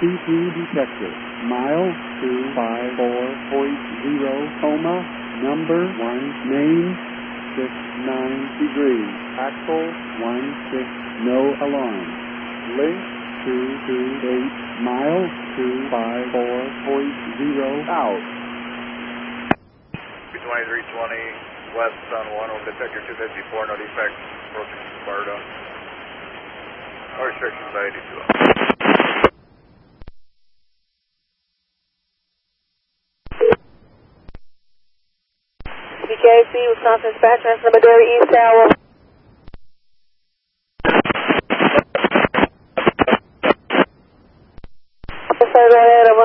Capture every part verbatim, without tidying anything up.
C P detector. Mile two five four point zero, coma, number one, main, six nine degrees, axle, one six, no alarm. Link, two two eight, mile, two five four point zero, out. B twenty-three twenty, west on one, over detector two fifty-four, no defects, approaching Sparta. No restrictions, I eighty-two. B K C, Wisconsin Dispatch, number Dairy East Tower. Sir, go ahead, over.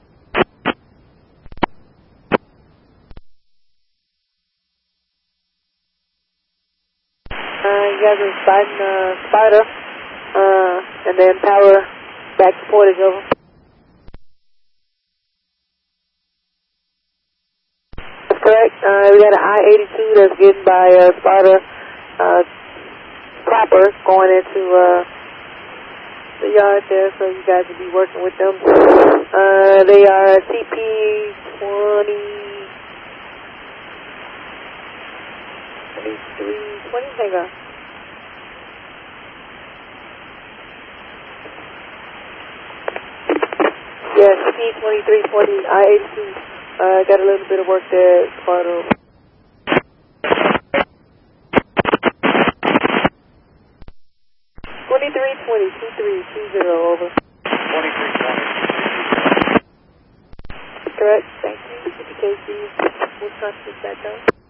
Uh, you guys are spotting uh, Sparta, uh, and then power back to Portage, over. That's correct. Uh, we got an I eighty-two that's getting by uh, Sparta uh, proper, going into uh, the yard there, so you guys will be working with them. Uh, they are C P twenty, twenty-three, twenty, hang on. Yeah, C P twenty-three twenty, I eighty-two. Uh, got a little bit of work there as part of. twenty-three twenty, two three two zero, over. twenty-three twenty. Correct, thank you. B K C, Wisconsin Dispatch.